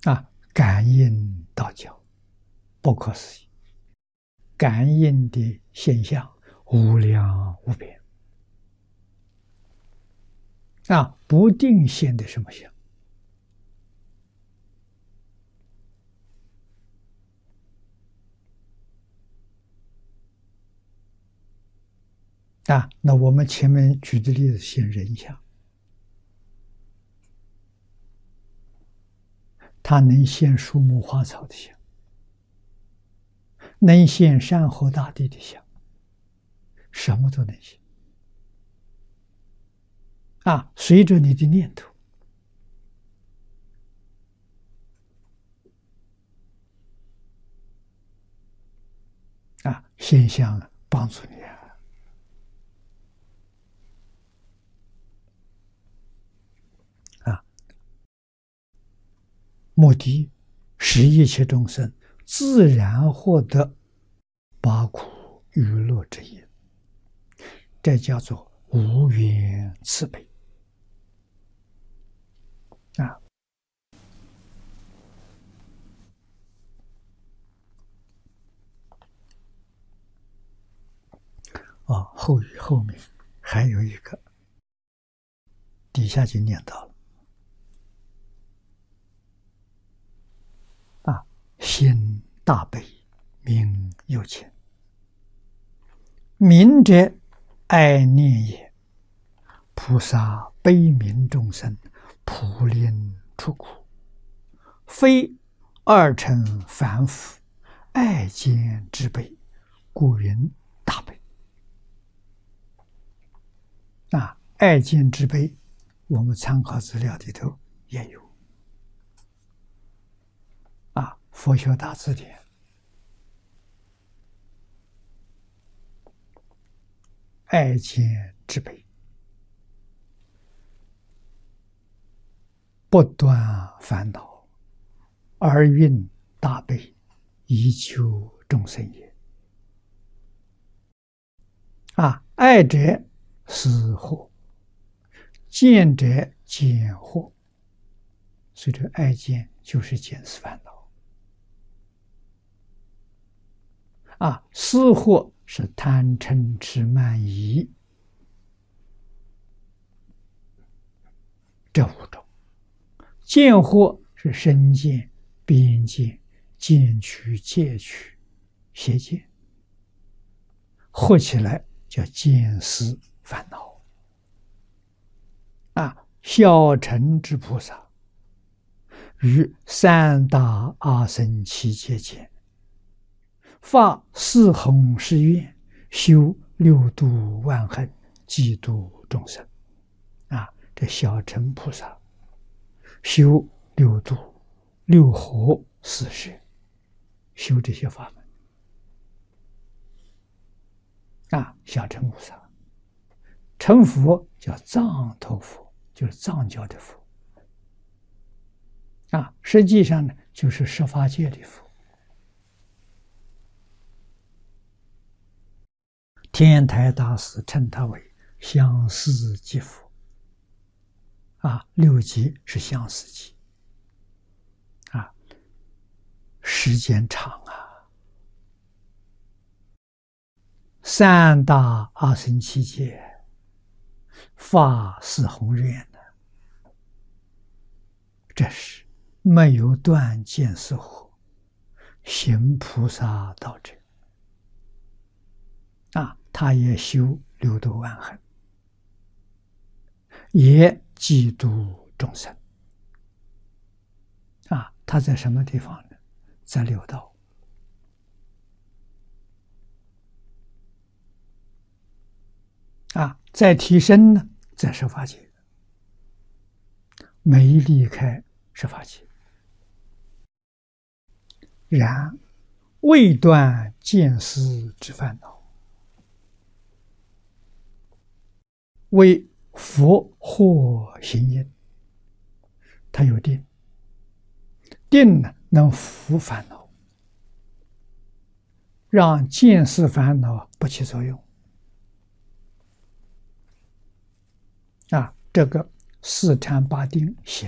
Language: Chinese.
感应道教不可思议，感应的现象无量无边。不定现的什么相？那我们前面举的例子现人相，它能现树木花草的相，能现山河大地的相，什么都能现。随着你的念头，现象帮助你目的使一切众生自然获得八苦娱乐之业，这叫做无缘慈悲。后面还有一个，底下就念到了心大悲，名有情。明者爱念也，菩萨悲悯众生，普令出苦，非二乘凡夫爱见之悲，故云大悲。爱见之悲，我们参考资料里头也有。佛学大字典爱见之悲，不断烦恼，而运大悲，以求众生也。爱者思惑，见者见惑，所以这爱见就是见思烦恼。思惑是贪嗔痴慢疑这五种，见惑是身见、边见、见取、戒取、邪见，合起来叫见思烦恼。小乘之菩萨于三大阿僧祇劫间，发四弘誓愿，修六度万行，济度众生。这小乘菩萨修六度、六合、四摄，修这些法门。小乘菩萨，成佛叫藏头佛，就是藏教的佛。实际上呢，就是十法界的佛。天台大师称他为相似即佛。六级是相似级。时间长三大阿僧祇劫发四弘愿的，这是没有断见思惑，行菩萨道者。他也修六度万行，也济度众生。他在什么地方呢？在六道。在提升呢，在十法界，没离开十法界，然未断见思之烦恼，为佛获行因。他有定，定呢能伏烦恼，让见思烦恼不起作用。这个四禅八定行